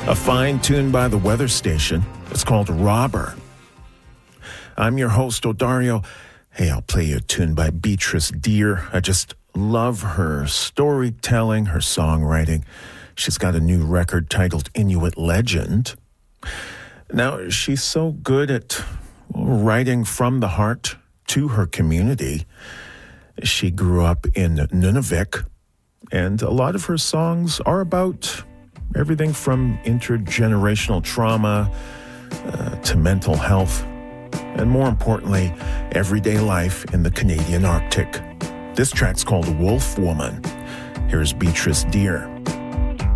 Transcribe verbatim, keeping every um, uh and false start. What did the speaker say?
A fine tune by the weather station. It's called Robber. I'm your host, Odario. Hey, I'll play you a tune by Beatrice Deer. I just love her storytelling, her songwriting. She's got a new record titled Inuit Legend. Now, she's so good at writing from the heart to her community. She grew up in Nunavik, and a lot of her songs are about everything from intergenerational trauma uh, to mental health, and more importantly, everyday life in the Canadian Arctic. This track's called Wolf Woman. Here's Beatrice Deer.